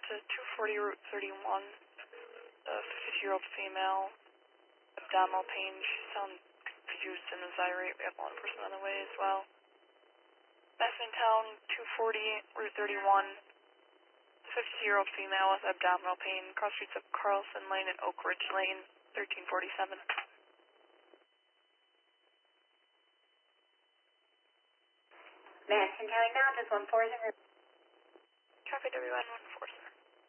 to 240 Route 31, a 50-year-old female, abdominal pain. She sounds confused and is irate. We have law enforcement on the way as well. Town 240 Route 31, 50-year-old female with abdominal pain, cross streets of Carlson Lane and Oak Ridge Lane, 1347. Madison County Mountains 140. Copy W114.